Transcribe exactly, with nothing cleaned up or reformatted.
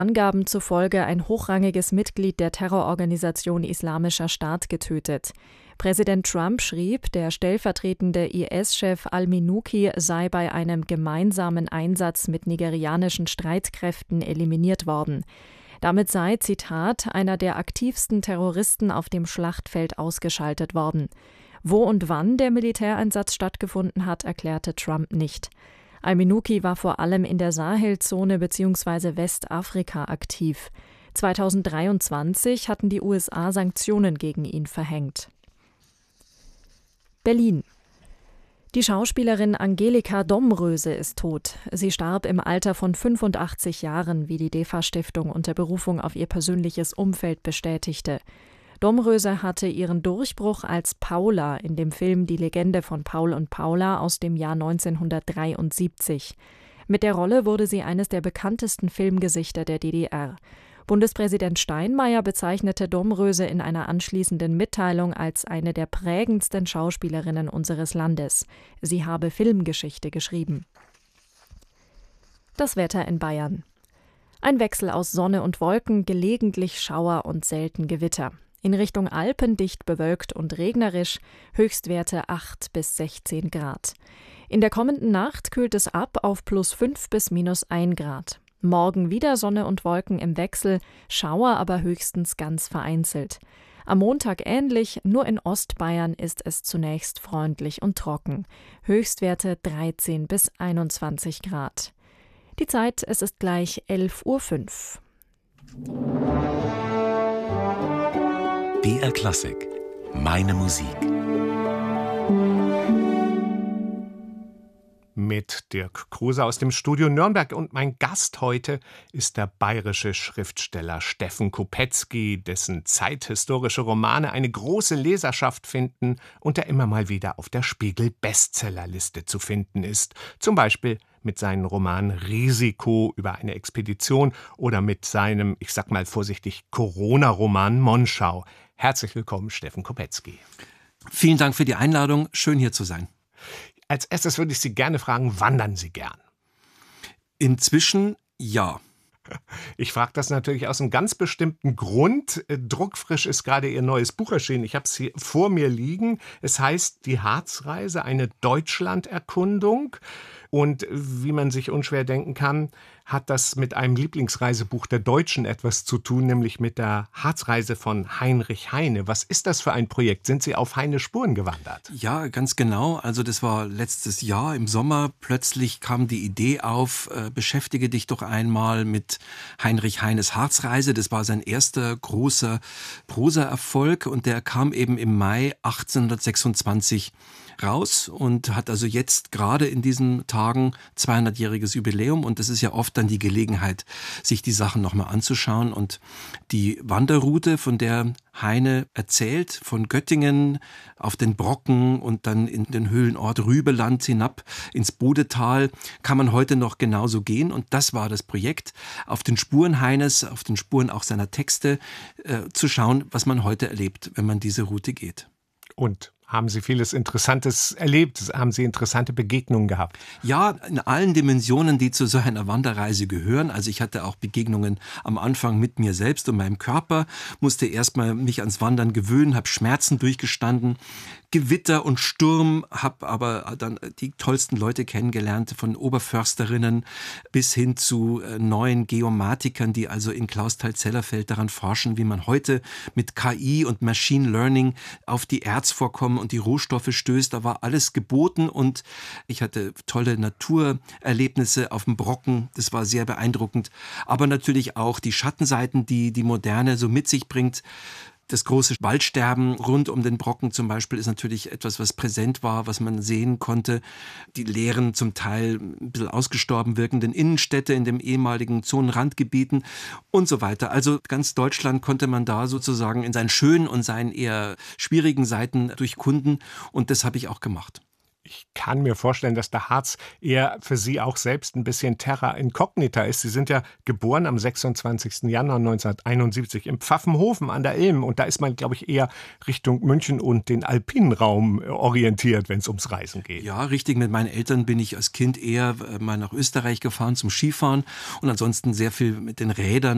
Angaben zufolge ein hochrangiges Mitglied der Terrororganisation Islamischer Staat getötet. Präsident Trump schrieb, der stellvertretende I S-Chef al-Minuki sei bei einem gemeinsamen Einsatz mit nigerianischen Streitkräften eliminiert worden. Damit sei, Zitat, einer der aktivsten Terroristen auf dem Schlachtfeld ausgeschaltet worden. Wo und wann der Militäreinsatz stattgefunden hat, erklärte Trump nicht. Al-Minuki war vor allem in der Sahelzone bzw. Westafrika aktiv. zweitausenddreiundzwanzig hatten die U S A Sanktionen gegen ihn verhängt. Berlin. Die Schauspielerin Angelika Domröse ist tot. Sie starb im Alter von fünfundachtzig Jahren, wie die DEFA-Stiftung unter Berufung auf ihr persönliches Umfeld bestätigte. Domröse hatte ihren Durchbruch als Paula in dem Film Die Legende von Paul und Paula aus dem Jahr neunzehnhundertdreiundsiebzig. Mit der Rolle wurde sie eines der bekanntesten Filmgesichter der D D R. Bundespräsident Steinmeier bezeichnete Domröse in einer anschließenden Mitteilung als eine der prägendsten Schauspielerinnen unseres Landes. Sie habe Filmgeschichte geschrieben. Das Wetter in Bayern. Ein Wechsel aus Sonne und Wolken, gelegentlich Schauer und selten Gewitter. In Richtung Alpen dicht bewölkt und regnerisch, Höchstwerte acht bis sechzehn Grad. In der kommenden Nacht kühlt es ab auf plus fünf bis minus ein Grad. Morgen wieder Sonne und Wolken im Wechsel, Schauer aber höchstens ganz vereinzelt. Am Montag ähnlich, nur in Ostbayern ist es zunächst freundlich und trocken. Höchstwerte dreizehn bis einundzwanzig Grad. Die Zeit, es ist gleich elf Uhr fünf. B R Klassik, meine Musik. Mit Dirk Kruse aus dem Studio Nürnberg und mein Gast heute ist der bayerische Schriftsteller Steffen Kopetzky, dessen zeithistorische Romane eine große Leserschaft finden und der immer mal wieder auf der Spiegel-Bestsellerliste zu finden ist. Zum Beispiel mit seinen Romanen Risiko über eine Expedition oder mit seinem, ich sag mal vorsichtig, Corona-Roman Monschau. Herzlich willkommen, Steffen Kopetzky. Vielen Dank für die Einladung. Schön, hier zu sein. Als erstes würde ich Sie gerne fragen, wandern Sie gern? Inzwischen ja. Ich frage das natürlich aus einem ganz bestimmten Grund. Druckfrisch ist gerade Ihr neues Buch erschienen. Ich habe es hier vor mir liegen. Es heißt Die Harzreise, eine Deutschlanderkundung. Und wie man sich unschwer denken kann, hat das mit einem Lieblingsreisebuch der Deutschen etwas zu tun, nämlich mit der Harzreise von Heinrich Heine. Was ist das für ein Projekt? Sind Sie auf Heine Spuren gewandert? Ja, ganz genau. Also das war letztes Jahr im Sommer. Plötzlich kam die Idee auf, äh, beschäftige dich doch einmal mit Heinrich Heines Harzreise. Das war sein erster großer Prosaerfolg und der kam eben im Mai achtzehnhundertsechsundzwanzig raus und hat also jetzt gerade in diesen Tagen zweihundertjähriges Jubiläum und das ist ja oft dann die Gelegenheit, sich die Sachen nochmal anzuschauen und die Wanderroute, von der Heine erzählt, von Göttingen auf den Brocken und dann in den Höhlenort Rübeland hinab ins Bodetal, kann man heute noch genauso gehen und das war das Projekt, auf den Spuren Heines, auf den Spuren auch seiner Texte äh, zu schauen, was man heute erlebt, wenn man diese Route geht. Und haben Sie vieles Interessantes erlebt? Haben Sie interessante Begegnungen gehabt? Ja, in allen Dimensionen, die zu so einer Wanderreise gehören. Also ich hatte auch Begegnungen am Anfang mit mir selbst und meinem Körper, musste erstmal mich ans Wandern gewöhnen, habe Schmerzen durchgestanden, Gewitter und Sturm, habe aber dann die tollsten Leute kennengelernt, von Oberförsterinnen bis hin zu äh, neuen Geomatikern, die also in Clausthal-Zellerfeld daran forschen, wie man heute mit K I und Machine Learning auf die Erzvorkommen und die Rohstoffe stößt. Da war alles geboten und ich hatte tolle Naturerlebnisse auf dem Brocken. Das war sehr beeindruckend. Aber natürlich auch die Schattenseiten, die die Moderne so mit sich bringt. Das große Waldsterben rund um den Brocken zum Beispiel ist natürlich etwas, was präsent war, was man sehen konnte. Die leeren, zum Teil ein bisschen ausgestorben wirkenden Innenstädte in den ehemaligen Zonenrandgebieten und so weiter. Also ganz Deutschland konnte man da sozusagen in seinen schönen und seinen eher schwierigen Seiten durchkunden und das habe ich auch gemacht. Ich kann mir vorstellen, dass der Harz eher für Sie auch selbst ein bisschen terra incognita ist. Sie sind ja geboren am sechsundzwanzigsten Januar neunzehnhunderteinundsiebzig im Pfaffenhofen an der Ilm. Und da ist man, glaube ich, eher Richtung München und den alpinen Raum orientiert, wenn es ums Reisen geht. Ja, richtig. Mit meinen Eltern bin ich als Kind eher mal nach Österreich gefahren zum Skifahren und ansonsten sehr viel mit den Rädern